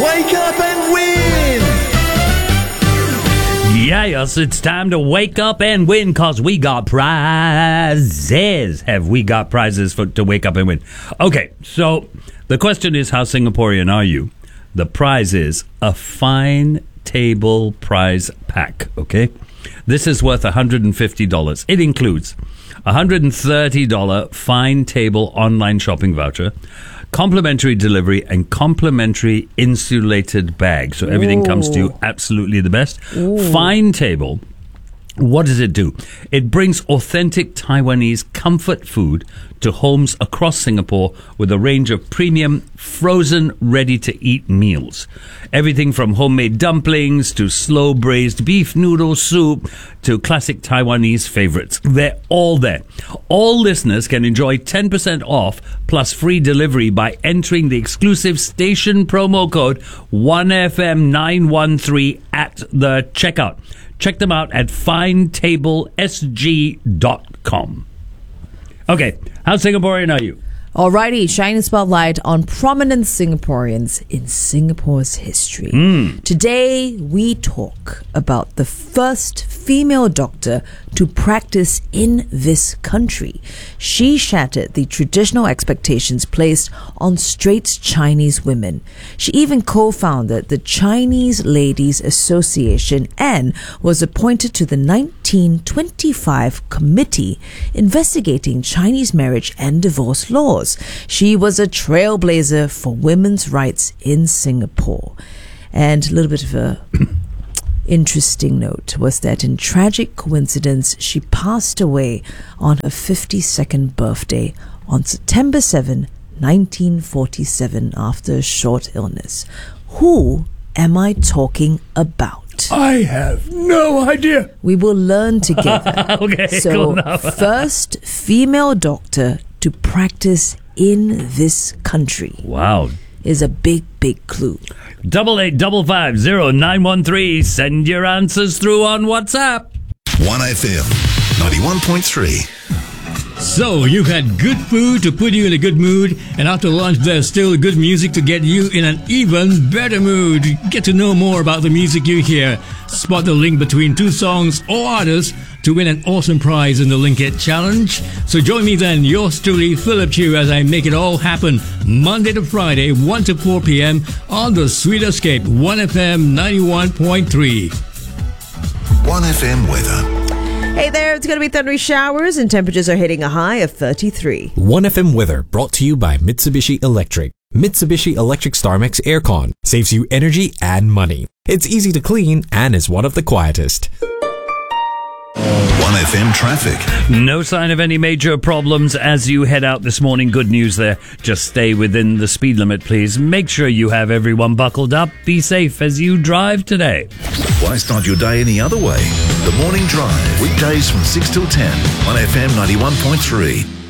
Wake up and win! Yes, it's time to wake up and win because we got prizes. Have we got prizes to wake up and win? Okay, so the question is, how Singaporean are you? The prize is a fine table prize pack, okay? This is worth $150. It includes a $130 fine table online shopping voucher, complimentary delivery, and complimentary insulated bag. So everything comes to you absolutely the best. Fine table. What does it do? It brings authentic Taiwanese comfort food to homes across Singapore with a range of premium, frozen, ready-to-eat meals. Everything from homemade dumplings to slow-braised beef noodle soup to classic Taiwanese favorites. They're all there. All listeners can enjoy 10% off plus free delivery by entering the exclusive station promo code 1FM913 at the checkout. Check them out at finetablesg.com. Okay, how Singaporean are you? Alrighty, shine a spotlight on prominent Singaporeans in Singapore's history. Today, we talk about the first female doctor to practice in this country. She shattered the traditional expectations placed on straight Chinese women. She even co-founded the Chinese Ladies Association and was appointed to the 1925 committee investigating Chinese marriage and divorce laws. She was a trailblazer for women's rights in Singapore. And a little bit of a interesting note was that in tragic coincidence, she passed away on her 52nd birthday on September 7, 1947, after a short illness. Who am I talking about? I have no idea. We will learn together. Okay, so, cool enough. First female doctor to practice in this country. Wow. Is a big clue. 88550913. Send your answers through on WhatsApp. 1FM 91.3. So, you've had good food to put you in a good mood, and after lunch there's still good music to get you in an even better mood. Get to know more about the music you hear. Spot the link between two songs or artists to win an awesome prize in the Link It Challenge. So join me then, yours truly, Philip Chew, as I make it all happen Monday to Friday, 1 to 4 p.m. on the Sweet Escape, 1FM 91.3. 1FM weather. Hey there, it's going to be thundery showers and temperatures are hitting a high of 33. 1FM weather brought to you by Mitsubishi Electric. Mitsubishi Electric StarMax Aircon saves you energy and money. It's easy to clean and is one of the quietest. 1FM traffic. No sign of any major problems as you head out this morning. Good news there. Just stay within the speed limit, please. Make sure you have everyone buckled up. Be safe as you drive today. Why start your day any other way? The Morning Drive, weekdays from 6 till 10 on FM 91.3.